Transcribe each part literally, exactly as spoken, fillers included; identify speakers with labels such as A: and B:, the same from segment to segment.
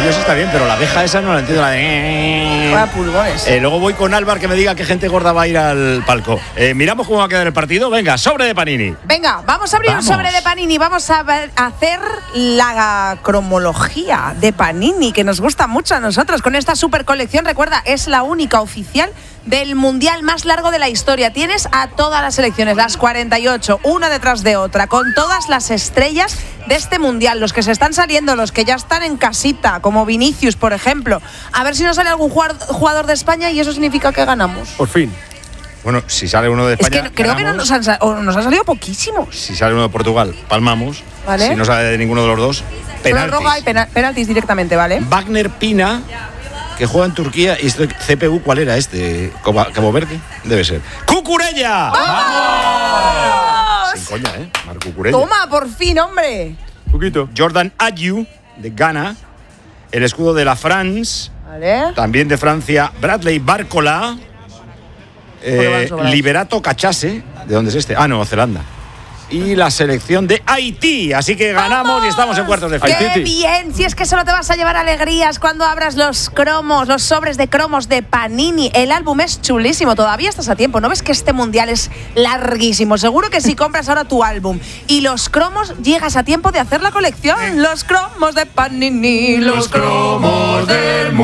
A: Ellos está bien, pero la abeja esa no la entiendo. La de...
B: Vaya pulgones.
A: Eh, luego voy con Álvar que me diga qué gente gorda va a ir al palco. Eh, miramos cómo va a quedar el partido. Venga, sobre de Panini.
B: Venga, vamos a abrir
A: Vamos.
B: un sobre de Panini. Vamos a ver- a hacer la cromología de Panini, que nos gusta mucho a nosotros. Con esta super colección, recuerda, es la única oficial del mundial más largo de la historia. Tienes a todas las selecciones, las cuarenta y ocho, una detrás de otra, con todas las estrellas de este mundial, los que se están saliendo, los que ya están en casita, como Vinicius, por ejemplo. A ver si nos sale algún jugar- jugador de España y eso significa que ganamos.
C: Por fin.
A: Bueno, si sale uno de
B: Es
A: España,
B: que creo que no
A: ganamos.
B: nos, han, sa- o nos han salido poquísimos.
A: Si sale uno de Portugal, palmamos.
B: Vale.
A: Si no sale de ninguno de los dos, penaltis.
B: Prórroga y pena- penaltis directamente, ¿vale?
A: Wagner Pina, que juega en Turquía. ¿Y este C P U cuál era este? ¿Cabo Cabo Verde? Debe ser. ¡Cucurella! ¡Vamos! Sin coña, ¿eh? Marc Cucurella.
B: Toma, por fin, hombre.
C: Poquito.
A: Jordan Ayew, de Ghana. El escudo de la France.
B: Vale.
A: También de Francia, Bradley Barcola.
B: Porque van
A: Eh,
B: sobrados.
A: Liberato Cachase. ¿De dónde es este? Ah, Nueva Zelanda. Y la selección de Haití. Así que ganamos y estamos en cuartos de final.
B: ¡Qué
C: Haití.
B: bien! Si es que solo te vas a llevar alegrías cuando abras los cromos, los sobres de cromos de Panini. El álbum es chulísimo, todavía estás a tiempo. ¿No ves que este mundial es larguísimo? Seguro que si compras ahora tu álbum y los cromos, llegas a tiempo de hacer la colección. Los cromos de Panini, los cromos del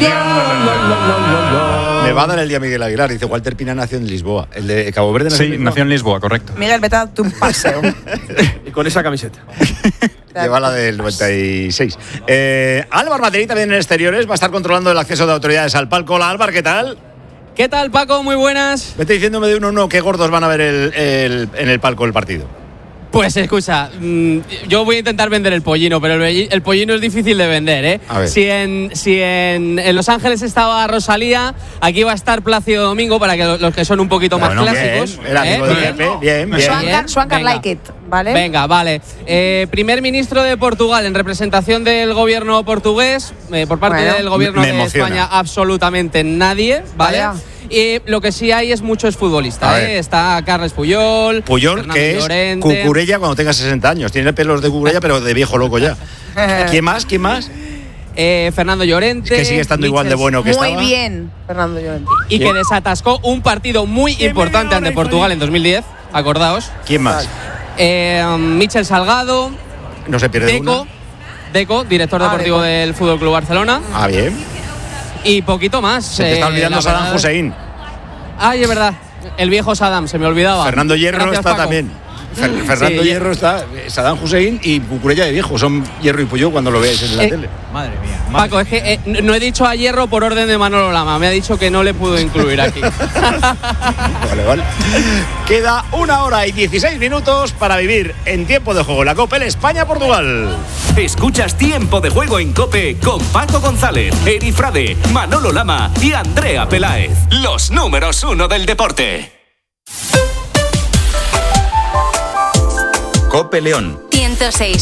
B: mundial.
A: Me va a dar el día Miguel Aguilar. Dice Walter Pina nació en Lisboa. El de Cabo Verde nació en
D: Sí,
A: Lisboa.
D: nació en Lisboa, correcto.
B: Miguel, vete a darte un paseo.
C: Y con esa camiseta.
A: Lleva la del noventa y seis. Eh, Álvar Materi también en exteriores. Va a estar controlando el acceso de autoridades al palco. Hola, Álvar, ¿qué tal?
E: ¿Qué tal, Paco? Muy buenas.
A: Vete diciéndome de uno en uno qué gordos van a ver el, el- en el palco el partido.
E: Pues escucha, mmm, yo voy a intentar vender el pollino, pero el, belli- el pollino es difícil de vender, ¿eh?
A: A ver.
E: Si, en, si en, en Los Ángeles estaba Rosalía, aquí va a estar Plácido Domingo para que lo- los que son un poquito más
A: Bueno,
E: clásicos.
A: bien, el amigo
E: ¿eh?
A: de
E: Bien.
A: Pepe, bien, bien.
B: Swanka, Swanka
E: Venga.
B: like it, ¿vale?
E: Venga, vale. Eh, primer ministro de Portugal en representación del gobierno portugués, eh, por parte
B: Bueno.
E: del gobierno
A: Me
E: de
A: emociona.
E: España, absolutamente nadie, ¿vale?
B: Vaya.
E: Y lo que sí hay es muchos
A: A
E: futbolistas,
A: ver.
E: ¿eh? Está Carles Puyol,
A: Puyol,
E: Fernando
A: que es
E: Llorente.
A: Cucurella cuando tenga sesenta años. Tiene pelos de Cucurella, pero de viejo loco ya. ¿Quién más? ¿Quién más?
E: Eh, Fernando Llorente.
A: Que sigue estando igual de
E: Michel-
A: bueno que
B: Muy
A: estaba.
B: bien, Fernando Llorente.
E: Y que
A: ¿Quién?
E: desatascó un partido muy importante ante Portugal en dos mil diez, acordaos.
A: ¿Quién más?
E: Eh, Michel Salgado,
A: No se pierde
E: Deco,
A: una.
E: Deco, director
B: Ah,
E: deportivo
B: Deco.
E: del Fútbol Club Barcelona,
A: Ah, bien.
E: y poquito más.
A: Se te está
E: eh,
A: olvidando
E: la
A: Saddam
E: verdad.
A: Hussein.
E: Ay, es verdad. El viejo Saddam, se me olvidaba.
A: Fernando Hierro
E: Gracias,
A: está
E: Paco.
A: también. Fer- Fernando
E: Sí,
A: Hierro está. eh, Saddam Hussein y Cucurella de viejo. Son Hierro y Puyol cuando lo veáis en la
E: Eh,
A: tele.
D: Madre mía.
E: Paco, es que eh, n- no he dicho a Hierro por orden de Manolo Lama. Me ha dicho que no le pudo incluir aquí.
A: Vale, vale. Queda una hora y dieciséis minutos para vivir en tiempo de juego la Copa el España-Portugal.
F: Escuchas Tiempo de Juego en COPE con Paco González, Eri Frade, Manolo Lama y Andrea Peláez. Los números uno del deporte.
G: COPE León.
H: ciento seis